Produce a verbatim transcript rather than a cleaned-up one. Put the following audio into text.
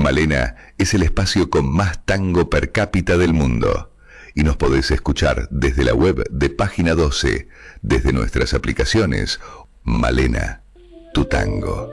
Malena es el espacio con más tango per cápita del mundo. Y nos podés escuchar desde la web de Página doce, desde nuestras aplicaciones. Malena, tu tango.